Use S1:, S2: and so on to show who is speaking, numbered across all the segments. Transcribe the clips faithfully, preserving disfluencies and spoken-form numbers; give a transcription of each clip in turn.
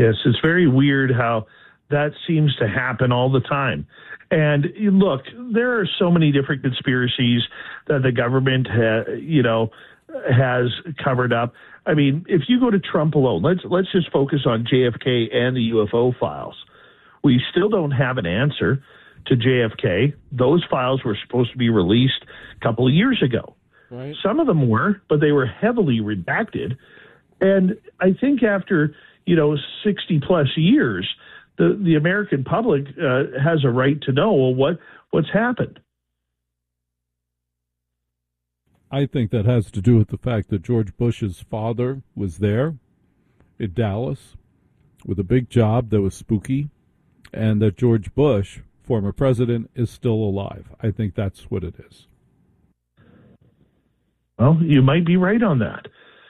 S1: Yes, it's very weird how that seems to happen all the time. And look, there are so many different conspiracies that the government, ha, you know, has covered up. I mean, if you go to Trump alone, let's let's just focus on J F K and the U F O files. We still don't have an answer to J F K. Those files were supposed to be released a couple of years ago.
S2: Right.
S1: Some of them were, but they were heavily redacted. And I think after, you know, sixty plus years, the, the American public uh, has a right to know, well, what what's happened.
S2: I think that has to do with the fact that George Bush's father was there in Dallas with a big job that was spooky, and that George Bush, former president, is still alive. I think that's what it is.
S1: Well, you might be right on that.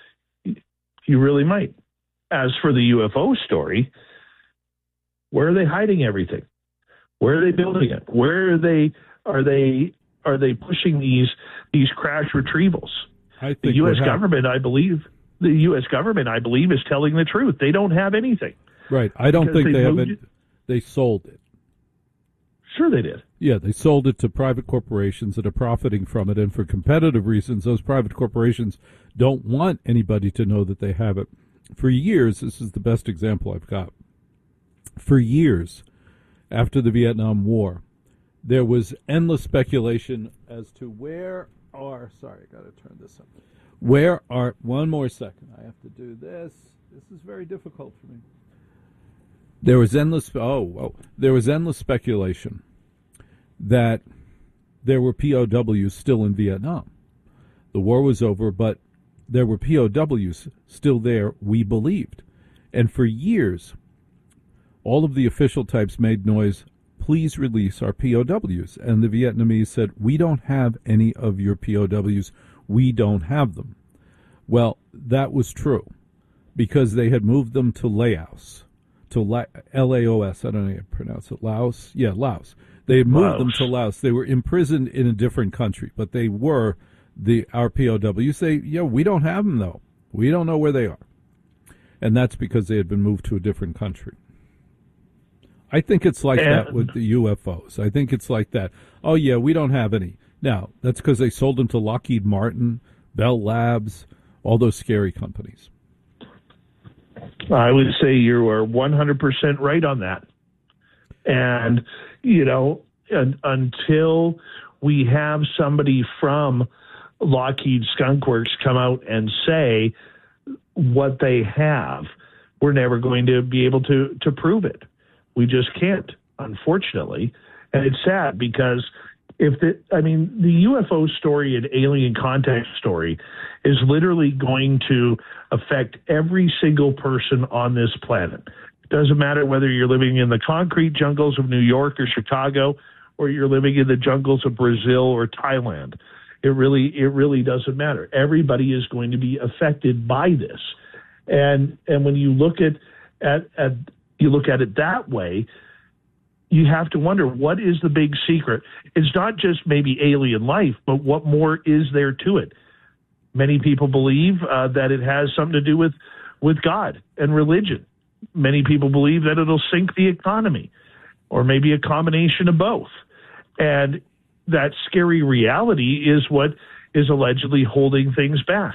S1: You really might. As for the U F O story, where are they hiding everything? Where are they building it? Where are they are they are they pushing these these crash retrievals?
S2: I think
S1: the U S
S2: what
S1: government, I believe, the U S government, I believe, is telling the truth. They don't have anything.
S2: Right. I don't think
S1: they,
S2: they
S1: moved
S2: haven't. They sold it.
S1: Sure, they did.
S2: Yeah, they sold it to private corporations that are profiting from it, and for competitive reasons, those private corporations don't want anybody to know that they have it. For years, this is the best example I've got. For years, after the Vietnam War, there was endless speculation as to where are, sorry, I got to turn this up. Where are, one more second, I have to do this. This is very difficult for me. There was endless, oh, oh, there was endless speculation that there were P O Ws still in Vietnam. The war was over, but there were P O Ws still there, we believed. And for years, all of the official types made noise, please release our P O Ws. And the Vietnamese said, we don't have any of your P O Ws. We don't have them. Well, that was true because they had moved them to Laos, to La- L A O S. I don't know how to pronounce it. Laos? Yeah, Laos. They had moved Laos. them to Laos. They were imprisoned in a different country, but they were the our P O Ws. Say, yeah, we don't have them, though. We don't know where they are. And that's because they had been moved to a different country. I think it's like and, that with the U F Os. I think it's like that. Oh, yeah, we don't have any. Now, that's because they sold them to Lockheed Martin, Bell Labs, all those scary companies.
S1: I would say you are one hundred percent right on that. And, you know, un- until we have somebody from Lockheed Skunk Works come out and say what they have, we're never going to be able to, to prove it. We just can't, unfortunately. And it's sad because if the, I mean, the U F O story and alien contact story is literally going to affect every single person on this planet. It doesn't matter whether you're living in the concrete jungles of New York or Chicago, or you're living in the jungles of Brazil or Thailand. It really, it really doesn't matter. Everybody is going to be affected by this. And, and when you look at, at, at, you look at it that way, you have to wonder, what is the big secret? It's not just maybe alien life, but what more is there to it? Many people believe uh, that it has something to do with, with God and religion. Many people believe that it'll sink the economy, or maybe a combination of both. And that scary reality is what is allegedly holding things back.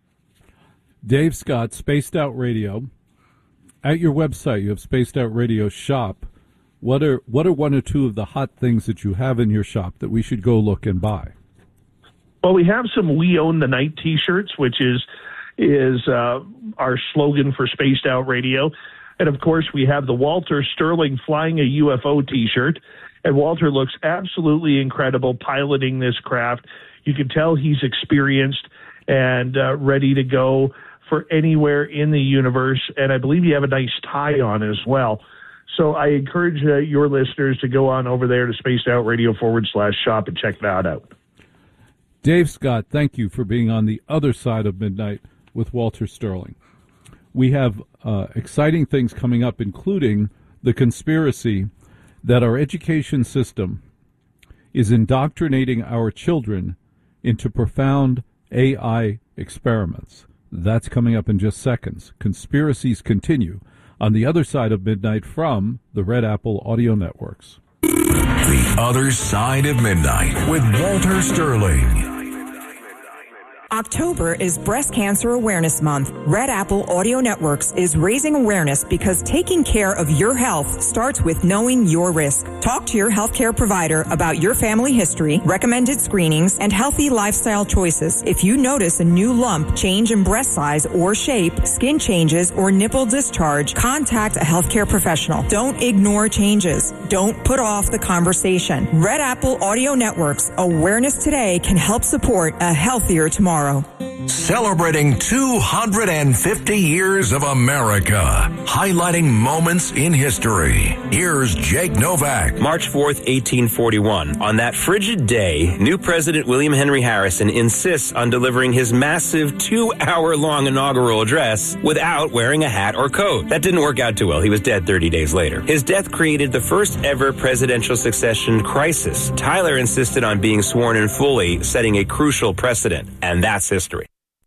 S2: Dave Scott, Spaced Out Radio. At your website, you have Spaced Out Radio Shop. What are what are one or two of the hot things that you have in your shop that we should go look and buy?
S1: Well, we have some "We Own the Night" T-shirts, which is is uh, our slogan for Spaced Out Radio. And, of course, we have the Walter Sterling Flying a U F O T-shirt. And Walter looks absolutely incredible piloting this craft. You can tell he's experienced and uh, ready to go for anywhere in the universe. And I believe you have a nice tie on as well. So I encourage uh, your listeners to go on over there to Spaced Out Radio forward slash shop and check that out.
S2: Dave Scott, thank you for being on the other side of midnight with Walter Sterling. We have uh, exciting things coming up, including the conspiracy that our education system is indoctrinating our children into profound A I experiments. That's coming up in just seconds. Conspiracies continue on the other side of midnight from the Red Apple Audio Networks.
S3: The Other Side of Midnight with Walter Sterling.
S4: October is Breast Cancer Awareness Month. Red Apple Audio Networks is raising awareness because taking care of your health starts with knowing your risk. Talk to your healthcare provider about your family history, recommended screenings, and healthy lifestyle choices. If you notice a new lump, change in breast size or shape, skin changes, or nipple discharge, contact a healthcare professional. Don't ignore changes. Don't put off the conversation. Red Apple Audio Networks. Awareness today can help support a healthier tomorrow.
S3: Celebrating two hundred fifty years of America, highlighting moments in history. Here's Jake Novak.
S5: March fourth, eighteen forty-one. On that frigid day, new President William Henry Harrison insists on delivering his massive two-hour-long inaugural address without wearing a hat or coat. That didn't work out too well. He was dead thirty days later. His death created the first ever presidential succession crisis. Tyler insisted on being sworn in fully, setting a crucial precedent. And that's history.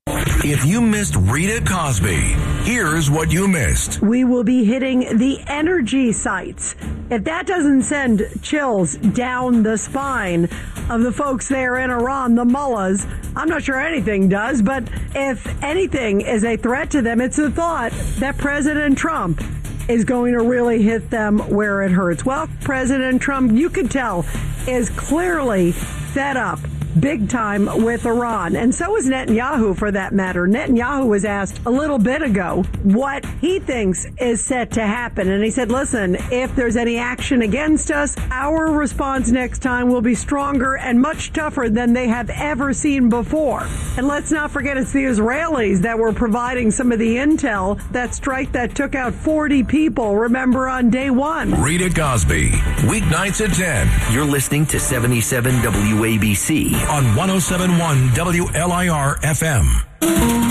S3: If you missed Rita Cosby, here's what you missed.
S6: We will be hitting the energy sites. If that doesn't send chills down the spine of the folks there in Iran, the mullahs, I'm not sure anything does, but if anything is a threat to them, it's the thought that President Trump is going to really hit them where it hurts. Well, President Trump, you could tell, is clearly fed up big time with Iran. And so is Netanyahu, for that matter. Netanyahu was asked a little bit ago what he thinks is set to happen. And he said, listen, if there's any action against us, our response next time will be stronger and much tougher than they have ever seen before. And let's not forget, it's the Israelis that were providing some of the intel, that strike that took out forty people, remember, on day one.
S3: Rita Cosby, weeknights at ten.
S7: You're listening to seventy-seven W A B C.
S3: On one oh seven point one W L I R F M.